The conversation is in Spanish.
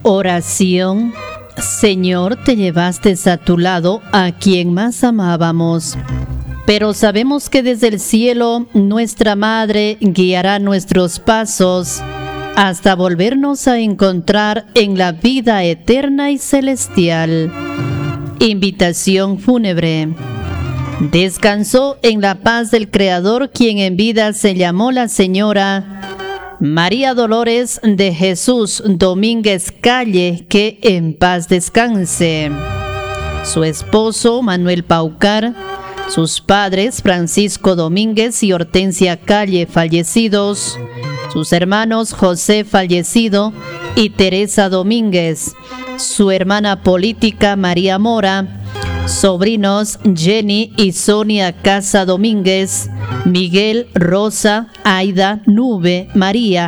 Oración. Señor, te llevaste a tu lado a quien más amábamos, pero sabemos que desde el cielo nuestra Madre guiará nuestros pasos hasta volvernos a encontrar en la vida eterna y celestial. Invitación fúnebre. Descansó en la paz del Creador, quien en vida se llamó la Señora María Dolores de Jesús Domínguez Calle, que en paz descanse. Su esposo Manuel Paucar, sus padres Francisco Domínguez y Hortensia Calle, fallecidos, sus hermanos José, fallecido, y Teresa Domínguez, su hermana política María Mora, sobrinos Jenny y Sonia Casa Domínguez, Miguel, Rosa, Aida, Nube, María,